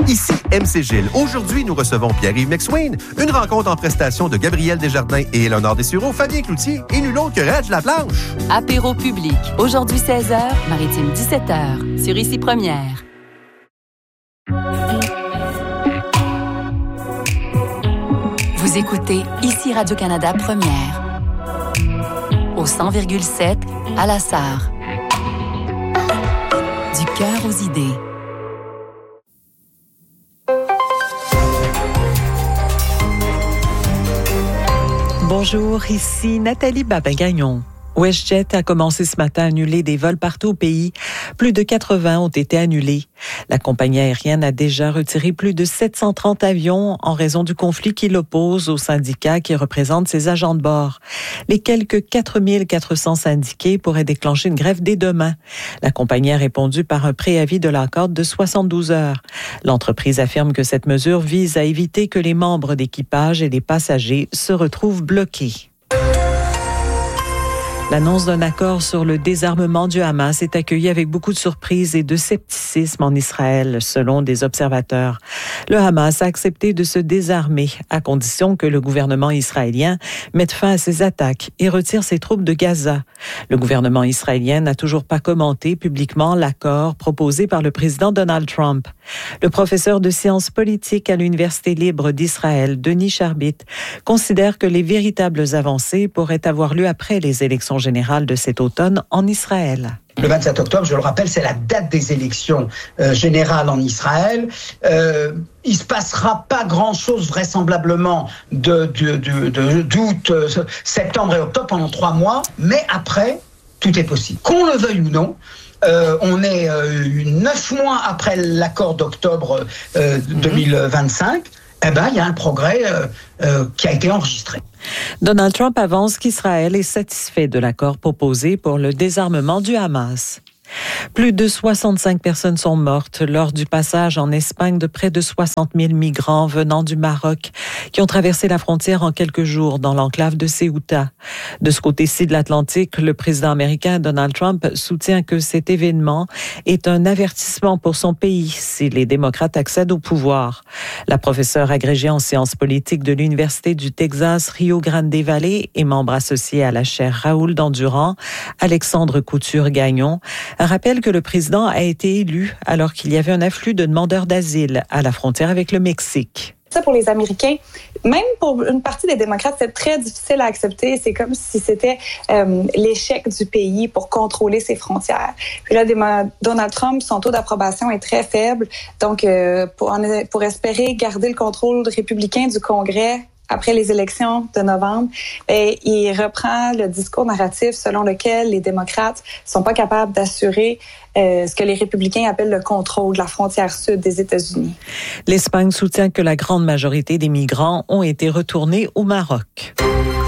Ici MC Gilles. Aujourd'hui, nous recevons Pierre-Yves McSwain. Une rencontre en prestation de Gabriel Desjardins et Éléonore Dessureau, Fabien Cloutier et nul autre que Reg Laplanche. Apéro public. Aujourd'hui 16h, Maritime 17h. Sur Ici Première. Vous écoutez Ici Radio-Canada Première. Au 100,7 à La Sarre. Du cœur aux idées. Bonjour, ici Nathalie Babin-Gagnon. WestJet a commencé ce matin à annuler des vols partout au pays. Plus de 80 ont été annulés. La compagnie aérienne a déjà retiré plus de 730 avions en raison du conflit qui l'oppose aux syndicats qui représentent ses agents de bord. Les quelques 4400 syndiqués pourraient déclencher une grève dès demain. La compagnie a répondu par un préavis de l'accord de 72 heures. L'entreprise affirme que cette mesure vise à éviter que les membres d'équipage et les passagers se retrouvent bloqués. L'annonce d'un accord sur le désarmement du Hamas est accueillie avec beaucoup de surprise et de scepticisme en Israël, selon des observateurs. Le Hamas a accepté de se désarmer à condition que le gouvernement israélien mette fin à ses attaques et retire ses troupes de Gaza. Le gouvernement israélien n'a toujours pas commenté publiquement l'accord proposé par le président Donald Trump. Le professeur de sciences politiques à l'Université libre d'Israël, Denis Charbit, considère que les véritables avancées pourraient avoir lieu après les élections générales de cet automne en Israël. Le 27 octobre, je le rappelle, c'est la date des élections générales en Israël. Il se passera pas grand-chose vraisemblablement d'août, septembre et octobre pendant 3 mois, mais après, tout est possible. Qu'on le veuille ou non, on est 9 mois après l'accord d'octobre 2025. Eh ben, il y a un progrès qui a été enregistré. Donald Trump avance qu'Israël est satisfait de l'accord proposé pour le désarmement du Hamas. Plus de 65 personnes sont mortes lors du passage en Espagne de près de 60 000 migrants venant du Maroc qui ont traversé la frontière en quelques jours dans l'enclave de Ceuta. De ce côté-ci de l'Atlantique, le président américain Donald Trump soutient que cet événement est un avertissement pour son pays si les démocrates accèdent au pouvoir. La professeure agrégée en sciences politiques de l'Université du Texas Rio Grande Valley et membre associé à la chaire Raoul Dandurand, Alexandre Couture-Gagnon, rappelle que le président a été élu alors qu'il y avait un afflux de demandeurs d'asile à la frontière avec le Mexique. Ça, pour les Américains, même pour une partie des démocrates, c'est très difficile à accepter. C'est comme si c'était l'échec du pays pour contrôler ses frontières. Puis là, Donald Trump, son taux d'approbation est très faible. Donc, pour espérer garder le contrôle républicain du Congrès après les élections de novembre, il reprend le discours narratif selon lequel les démocrates sont pas capables d'assurer ce que les républicains appellent le contrôle de la frontière sud des États-Unis. L'Espagne soutient que la grande majorité des migrants ont été retournés au Maroc.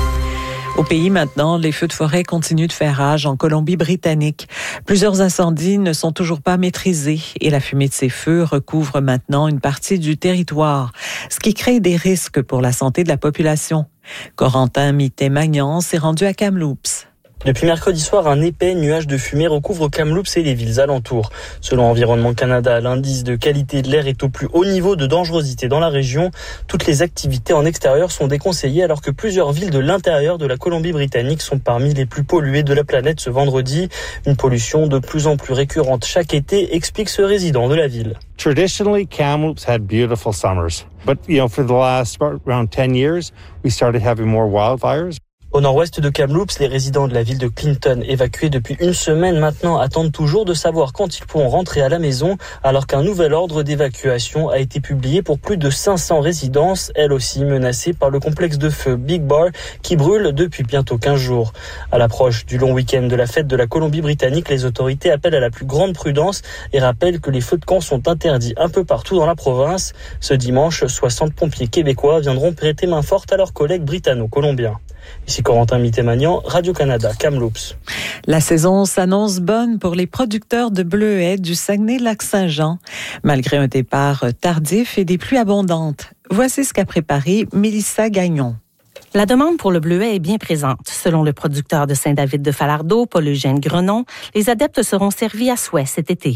Au pays maintenant, les feux de forêt continuent de faire rage en Colombie-Britannique. Plusieurs incendies ne sont toujours pas maîtrisés et la fumée de ces feux recouvre maintenant une partie du territoire, ce qui crée des risques pour la santé de la population. Corentin Mité-Magnan s'est rendu à Kamloops. Depuis mercredi soir, un épais nuage de fumée recouvre Kamloops et les villes alentours. Selon Environnement Canada, l'indice de qualité de l'air est au plus haut niveau de dangerosité dans la région. Toutes les activités en extérieur sont déconseillées alors que plusieurs villes de l'intérieur de la Colombie-Britannique sont parmi les plus polluées de la planète ce vendredi. Une pollution de plus en plus récurrente chaque été, explique ce résident de la ville. Traditionally, Kamloops had beautiful summers. But, for the last around 10 years, we started having more wildfires. Au nord-ouest de Kamloops, les résidents de la ville de Clinton, évacués depuis une semaine maintenant, attendent toujours de savoir quand ils pourront rentrer à la maison, alors qu'un nouvel ordre d'évacuation a été publié pour plus de 500 résidences, elles aussi menacées par le complexe de feu Big Bar, qui brûle depuis bientôt 15 jours. À l'approche du long week-end de la fête de la Colombie-Britannique, les autorités appellent à la plus grande prudence et rappellent que les feux de camp sont interdits un peu partout dans la province. Ce dimanche, 60 pompiers québécois viendront prêter main forte à leurs collègues britanno-colombiens. Ici Corentin Mité-Magnan, Radio-Canada, Kamloops. La saison s'annonce bonne pour les producteurs de bleuets du Saguenay-Lac-Saint-Jean, malgré un départ tardif et des pluies abondantes. Voici ce qu'a préparé Mélissa Gagnon. La demande pour le bleuet est bien présente. Selon le producteur de Saint-David-de-Falardeau, Paul-Eugène Grenon, les adeptes seront servis à souhait cet été.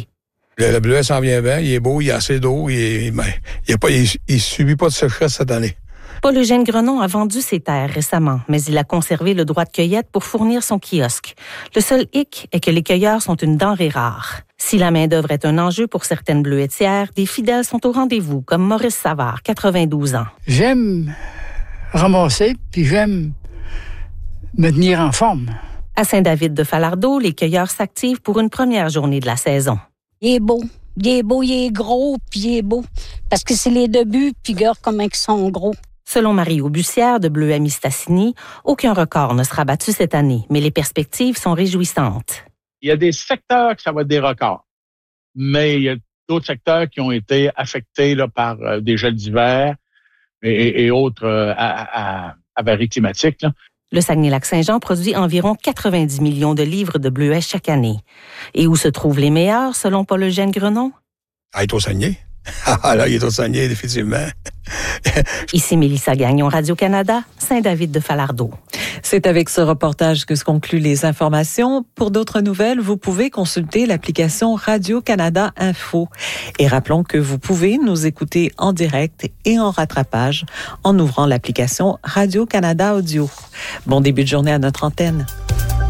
Le bleuet s'en vient bien, il est beau, il y a assez d'eau, il subit pas de sécheresse cette année. Paul-Eugène Grenon a vendu ses terres récemment, mais il a conservé le droit de cueillette pour fournir son kiosque. Le seul hic est que les cueilleurs sont une denrée rare. Si la main-d'œuvre est un enjeu pour certaines bleuetières, des fidèles sont au rendez-vous, comme Maurice Savard, 92 ans. J'aime ramasser, puis j'aime me tenir en forme. À Saint-David-de-Falardeau, les cueilleurs s'activent pour une première journée de la saison. Il est beau, il est gros, puis il est beau. Parce que c'est les débuts, puis regarde comment ils sont gros. Selon Marie Aubussière de Bleuet-Mistassini, aucun record ne sera battu cette année, mais les perspectives sont réjouissantes. Il y a des secteurs que ça va être des records, mais il y a d'autres secteurs qui ont été affectés là, par des gels d'hiver et autres avaries climatiques. Là. Le Saguenay-Lac-Saint-Jean produit environ 90 millions de livres de bleuets chaque année. Et où se trouvent les meilleurs, selon Paul-Eugène Grenon? Il est au Saguenay. Ah là, il est au Saguenay, définitivement. Ici Mélissa Gagnon, Radio-Canada, Saint-David-de-Falardeau. C'est avec ce reportage que se concluent les informations. Pour d'autres nouvelles, vous pouvez consulter l'application Radio-Canada Info. Et rappelons que vous pouvez nous écouter en direct et en rattrapage en ouvrant l'application Radio-Canada Audio. Bon début de journée à notre antenne.